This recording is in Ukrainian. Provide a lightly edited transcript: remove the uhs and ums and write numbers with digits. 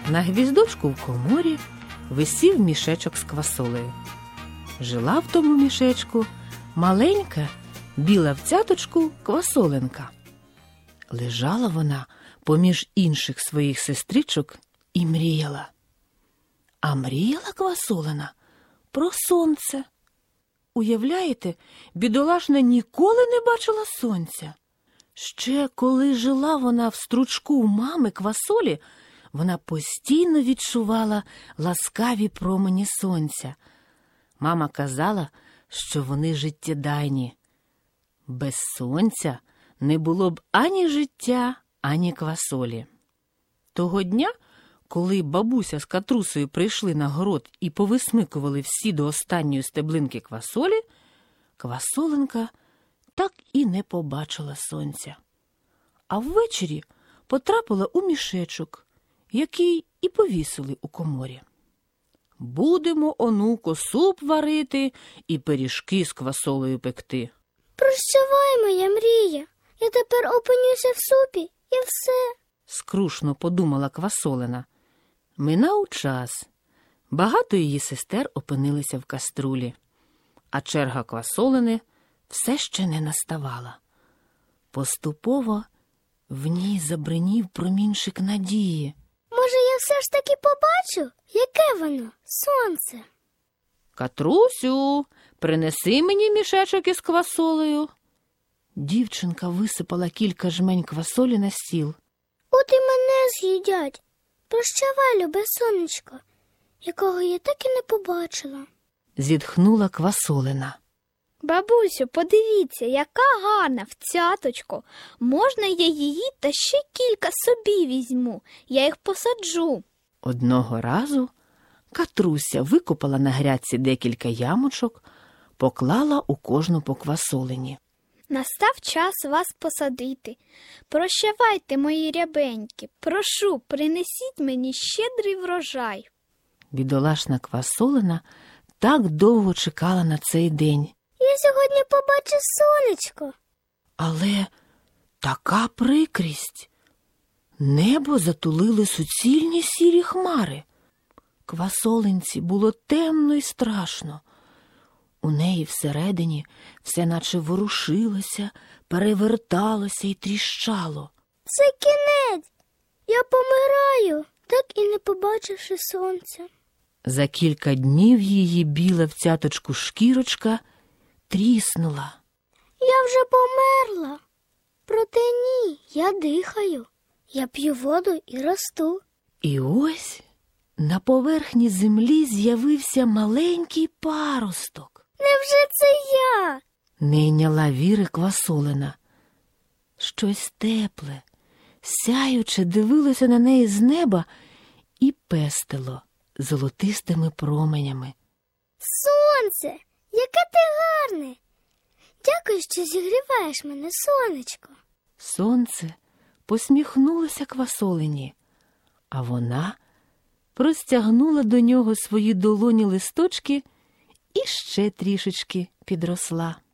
На гвіздочку в коморі висів мішечок з квасолею. Жила в тому мішечку маленька, біла в цяточку квасоленка. Лежала вона поміж інших своїх сестричок і мріяла. А мріяла квасолена про сонце. Уявляєте, бідолашна ніколи не бачила сонця. Ще коли жила вона в стручку у мами квасолі, вона постійно відчувала ласкаві промені сонця. Мама казала, що вони життєдайні. Без сонця не було б ані життя, ані квасолі. Того дня, коли бабуся з Катрусею прийшли на город і повисмикували всі до останньої стеблинки квасолі, квасоленка так і не побачила сонця. А ввечері потрапила у мішечок, який і повісили у коморі. «Будемо, онуко, суп варити і пиріжки з квасолею пекти». Прощавай, моя мрія. Я тепер опинюся в супі, і все. Скрушно подумала квасолена. Минав час. Багато її сестер опинилися в каструлі, а черга квасолени все ще не наставала. Поступово в ній забринів промінчик надії. Може, я все ж таки побачу, яке воно, сонце? «Катрусю, принеси мені мішечок із квасолею». Дівчинка висипала кілька жмень квасолі на стіл. От і мене з'їдять. Прощавай, любе сонечко, якого я так і не побачила. Зітхнула квасолена. Бабусю, подивіться, яка гарна в цяточку. Можна я її та ще кілька собі візьму? Я їх посаджу. Одного разу Катруся викопала на грядці декілька ямочок, поклала у кожну по квасолині. Настав час вас посадити. Прощавайте, мої рябеньки. Прошу, принесіть мені щедрий врожай. Бідолашна квасолина так довго чекала на цей день. Я сьогодні побачу сонечко. Але така прикрість. Небо затулили суцільні сірі хмари. Квасолинці було темно і страшно. У неї всередині все наче ворушилося, переверталося і тріщало. Це кінець. Я помираю, так і не побачивши сонця. За кілька днів її біла в цяточку шкірочка тріснула. Я вже померла. Проте ні, я дихаю. Я п'ю воду і росту. І ось на поверхні землі з'явився маленький паросток. Невже це я? Не йняла віри квасолина. Щось тепле, сяюче дивилося на неї з неба і пестило золотистими променями. Сонце, яке ти гарне. Дякую, що зігріваєш мене, сонечко. Сонце посміхнулося квасолині, а вона простягнула до нього свої долоні листочки і ще трішечки підросла.